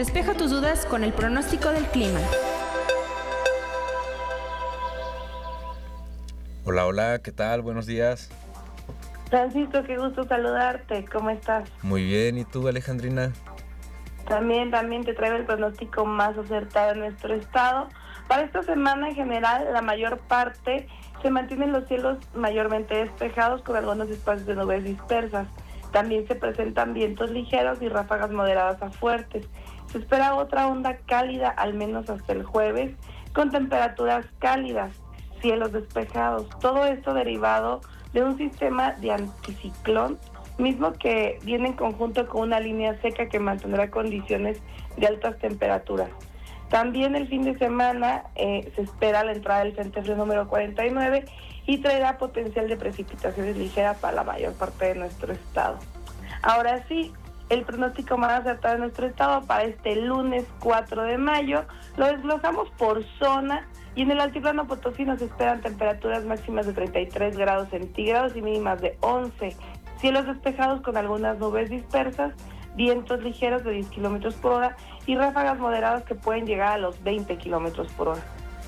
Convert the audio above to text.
Despeja tus dudas con el pronóstico del clima. Hola, hola, ¿qué tal? Buenos días. Francisco, qué gusto saludarte. ¿Cómo estás? Muy bien, ¿y tú, Alejandrina? También te traigo el pronóstico más acertado en nuestro estado. Para esta semana en general, la mayor parte se mantienen los cielos mayormente despejados con algunos espacios de nubes dispersas. También se presentan vientos ligeros y ráfagas moderadas a fuertes. Se espera otra onda cálida al menos hasta el jueves, con temperaturas cálidas, cielos despejados. Todo esto derivado de un sistema de anticiclón, mismo que viene en conjunto con una línea seca que mantendrá condiciones de altas temperaturas. También el fin de semana se espera la entrada del Frente Frío número 49 y traerá potencial de precipitaciones ligeras para la mayor parte de nuestro estado. Ahora sí, el pronóstico más acertado de nuestro estado para este lunes 4 de mayo lo desglosamos por zona y en el altiplano potosino se esperan temperaturas máximas de 33 grados centígrados y mínimas de 11. Cielos despejados con algunas nubes dispersas, vientos ligeros de 10 kilómetros por hora y ráfagas moderadas que pueden llegar a los 20 kilómetros por hora.